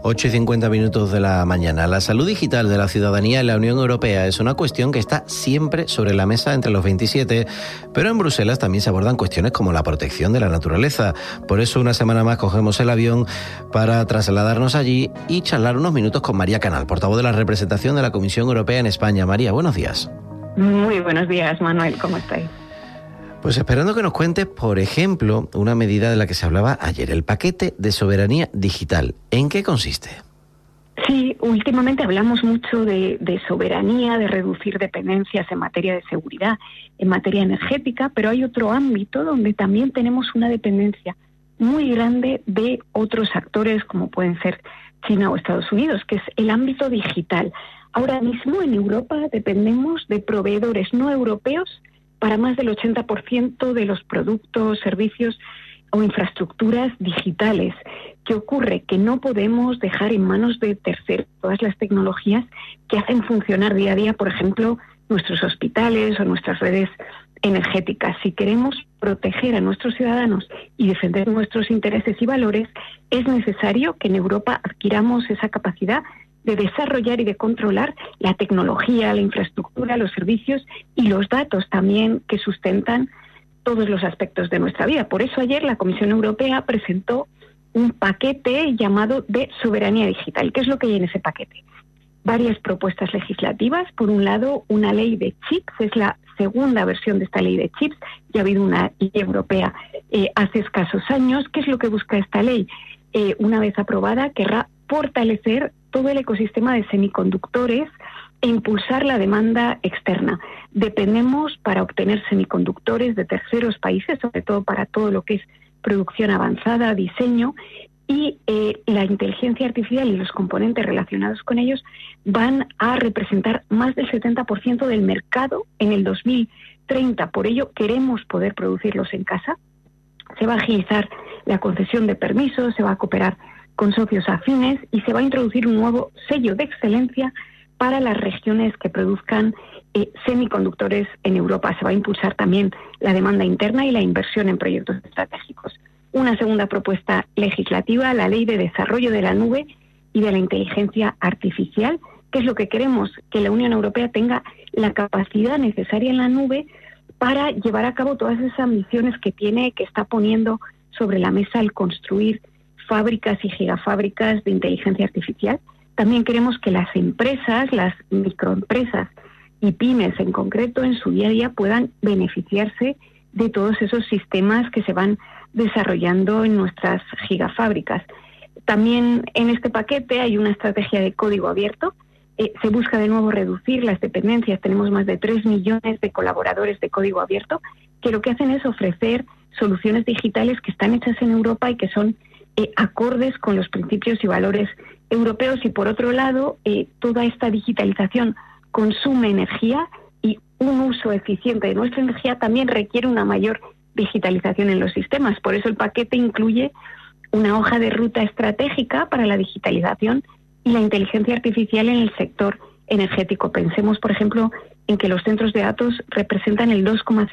8:50 de la mañana. La salud digital de la ciudadanía en la Unión Europea es una cuestión que está siempre sobre la mesa entre los 27, pero en Bruselas también se abordan cuestiones como la protección de la naturaleza. Por eso una semana más cogemos el avión para trasladarnos allí y charlar unos minutos con María Canal, portavoz de la representación de la Comisión Europea en España. María, buenos días. Muy buenos días, Manuel, ¿cómo estáis? Pues esperando que nos cuentes, por ejemplo, una medida de la que se hablaba ayer, el paquete de soberanía digital. ¿En qué consiste? Sí, últimamente hablamos mucho de soberanía, de reducir dependencias en materia de seguridad, en materia energética, pero hay otro ámbito donde también tenemos una dependencia muy grande de otros actores como pueden ser China o Estados Unidos, que es el ámbito digital. Ahora mismo en Europa dependemos de proveedores no europeos para más del 80% de los productos, servicios o infraestructuras digitales. ¿Qué ocurre? Que no podemos dejar en manos de terceros todas las tecnologías que hacen funcionar día a día, por ejemplo, nuestros hospitales o nuestras redes energéticas. Si queremos proteger a nuestros ciudadanos y defender nuestros intereses y valores, es necesario que en Europa adquiramos esa capacidad de desarrollar y de controlar la tecnología, la infraestructura, los servicios y los datos también que sustentan todos los aspectos de nuestra vida. Por eso ayer la Comisión Europea presentó un paquete llamado de soberanía digital. ¿Qué es lo que hay en ese paquete? Varias propuestas legislativas. Por un lado, una ley de chips, es la segunda versión de esta ley de chips. Ya ha habido una ley europea hace escasos años. ¿Qué es lo que busca esta ley? Una vez aprobada, querrá fortalecer todo el ecosistema de semiconductores e impulsar la demanda externa. Dependemos para obtener semiconductores de terceros países, sobre todo para todo lo que es producción avanzada, diseño, y la inteligencia artificial y los componentes relacionados con ellos van a representar más del 70% del mercado en el 2030. Por ello, queremos poder producirlos en casa. Se va a agilizar la concesión de permisos, se va a cooperar con socios afines y se va a introducir un nuevo sello de excelencia para las regiones que produzcan semiconductores en Europa. Se va a impulsar también la demanda interna y la inversión en proyectos estratégicos. Una segunda propuesta legislativa, la Ley de Desarrollo de la Nube y de la Inteligencia Artificial. ¿Qué es lo que queremos? Que la Unión Europea tenga la capacidad necesaria en la nube para llevar a cabo todas esas ambiciones que tiene, que está poniendo sobre la mesa al construir fábricas y gigafábricas de inteligencia artificial. También queremos que las empresas, las microempresas y pymes en concreto, en su día a día puedan beneficiarse de todos esos sistemas que se van desarrollando en nuestras gigafábricas. También en este paquete hay una estrategia de código abierto. Se busca de nuevo reducir las dependencias. Tenemos más de 3 millones de colaboradores de código abierto que lo que hacen es ofrecer soluciones digitales que están hechas en Europa y que son acordes con los principios y valores europeos. Y por otro lado, toda esta digitalización consume energía y un uso eficiente de nuestra energía también requiere una mayor digitalización en los sistemas. Por eso el paquete incluye una hoja de ruta estratégica para la digitalización y la inteligencia artificial en el sector energético. Pensemos, por ejemplo, en que los centros de datos representan el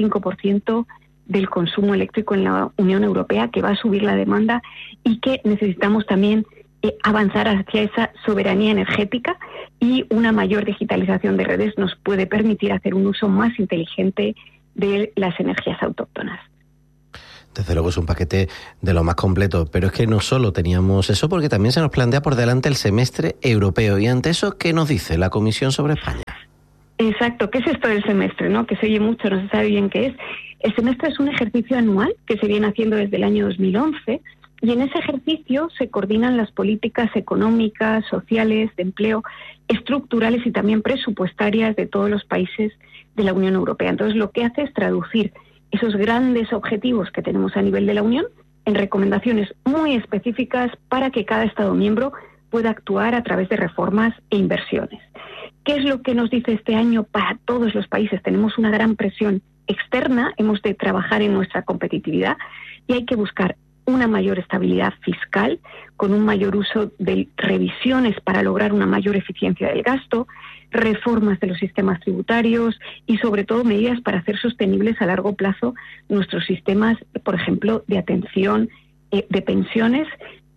2,5% del consumo eléctrico en la Unión Europea, que va a subir la demanda y que necesitamos también avanzar hacia esa soberanía energética, y una mayor digitalización de redes nos puede permitir hacer un uso más inteligente de las energías autóctonas. Desde luego es un paquete de lo más completo, pero es que no solo teníamos eso, porque también se nos plantea por delante el semestre europeo. Y ante eso, ¿qué nos dice la Comisión sobre España? Exacto. ¿Qué es esto del semestre, no? Que se oye mucho, no se sabe bien qué es. El semestre es un ejercicio anual que se viene haciendo desde el año 2011, y en ese ejercicio se coordinan las políticas económicas, sociales, de empleo, estructurales y también presupuestarias de todos los países de la Unión Europea. Entonces, lo que hace es traducir esos grandes objetivos que tenemos a nivel de la Unión en recomendaciones muy específicas para que cada Estado miembro pueda actuar a través de reformas e inversiones. ¿Qué es lo que nos dice este año para todos los países? Tenemos una gran presión externa, hemos de trabajar en nuestra competitividad y hay que buscar una mayor estabilidad fiscal, con un mayor uso de revisiones para lograr una mayor eficiencia del gasto, reformas de los sistemas tributarios y, sobre todo, medidas para hacer sostenibles a largo plazo nuestros sistemas, por ejemplo, de atención, de pensiones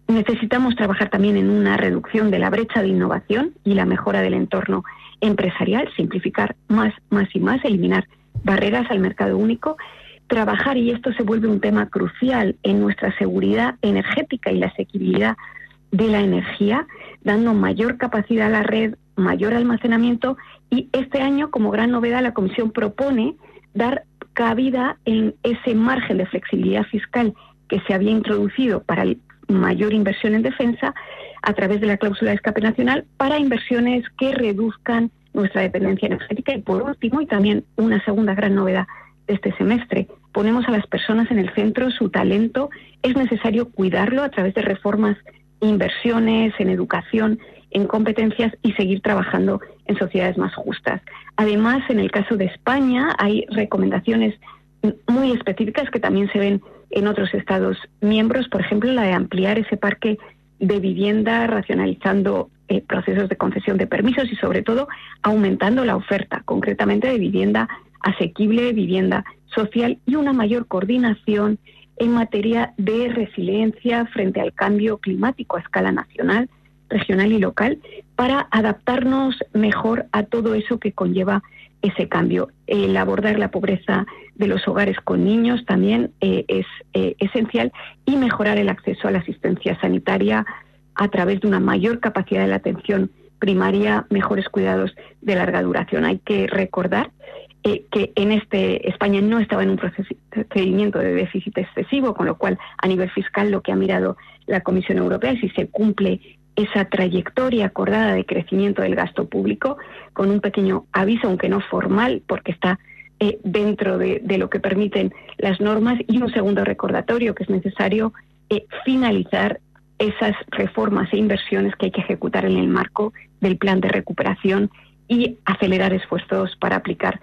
Necesitamos trabajar también en una reducción de la brecha de innovación y la mejora del entorno empresarial, simplificar más y más, eliminar barreras al mercado único, trabajar, y esto se vuelve un tema crucial, en nuestra seguridad energética y la asequibilidad de la energía, dando mayor capacidad a la red, mayor almacenamiento, y este año, como gran novedad, la Comisión propone dar cabida en ese margen de flexibilidad fiscal que se había introducido para mayor inversión en defensa a través de la cláusula de escape nacional para inversiones que reduzcan nuestra dependencia energética. Y por último, y también una segunda gran novedad de este semestre, ponemos a las personas en el centro, su talento es necesario cuidarlo a través de reformas, inversiones en educación, en competencias y seguir trabajando en sociedades más justas. Además, en el caso de España hay recomendaciones muy específicas que también se ven en otros Estados miembros, por ejemplo, la de ampliar ese parque de vivienda, racionalizando procesos de concesión de permisos y, sobre todo, aumentando la oferta, concretamente de vivienda asequible, vivienda social, y una mayor coordinación en materia de resiliencia frente al cambio climático a escala nacional, regional y local, para adaptarnos mejor a todo eso que conlleva ese cambio. El abordar la pobreza de los hogares con niños también es esencial, y mejorar el acceso a la asistencia sanitaria a través de una mayor capacidad de la atención primaria, mejores cuidados de larga duración. Hay que recordar que en España no estaba en un procedimiento de déficit excesivo, con lo cual a nivel fiscal lo que ha mirado la Comisión Europea es si se cumple esa trayectoria acordada de crecimiento del gasto público, con un pequeño aviso, aunque no formal, porque está dentro de lo que permiten las normas, y un segundo recordatorio que es necesario finalizar esas reformas e inversiones que hay que ejecutar en el marco del plan de recuperación y acelerar esfuerzos para aplicar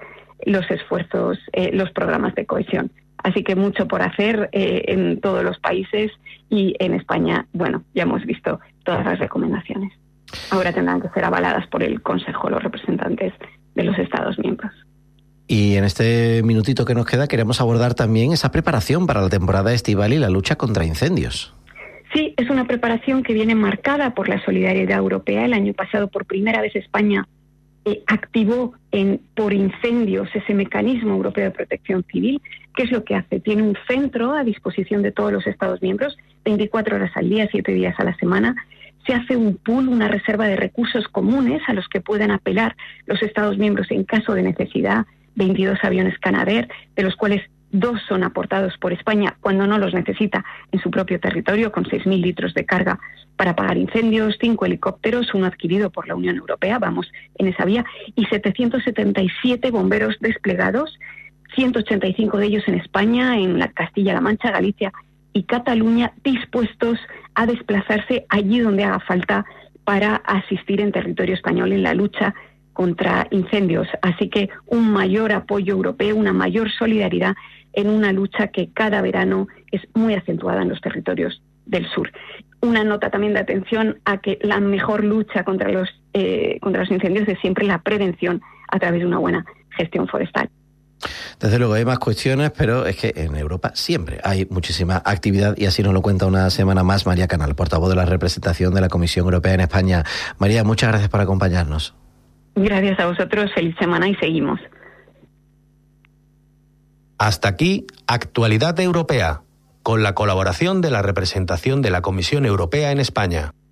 los programas de cohesión. Así que mucho por hacer en todos los países, y en España, bueno, ya hemos visto todas las recomendaciones. Ahora tendrán que ser avaladas por el Consejo, los representantes de los Estados miembros. Y en este minutito que nos queda queremos abordar también esa preparación para la temporada estival y la lucha contra incendios. Sí, es una preparación que viene marcada por la solidaridad europea. El año pasado, por primera vez, España activó por incendios ese mecanismo europeo de protección civil. ¿Qué es lo que hace? Tiene un centro a disposición de todos los Estados miembros, 24 horas al día, 7 días a la semana. Se hace un pool, una reserva de recursos comunes a los que puedan apelar los Estados miembros en caso de necesidad. 22 aviones Canadair, de los cuales 2 son aportados por España cuando no los necesita en su propio territorio, con 6.000 litros de carga para apagar incendios, 5 helicópteros, uno adquirido por la Unión Europea, vamos en esa vía, y 777 bomberos desplegados, 185 de ellos en España, en la Castilla-La Mancha, Galicia y Cataluña, dispuestos a desplazarse allí donde haga falta para asistir en territorio español en la lucha contra incendios. Así que un mayor apoyo europeo, una mayor solidaridad en una lucha que cada verano es muy acentuada en los territorios del sur. Una nota también de atención a que la mejor lucha contra los incendios es siempre la prevención a través de una buena gestión forestal. Desde luego hay más cuestiones, pero es que en Europa siempre hay muchísima actividad, y así nos lo cuenta una semana más María Canal, portavoz de la representación de la Comisión Europea en España. María, muchas gracias por acompañarnos. Gracias a vosotros, feliz semana y seguimos. Hasta aquí, Actualidad Europea, con la colaboración de la representación de la Comisión Europea en España.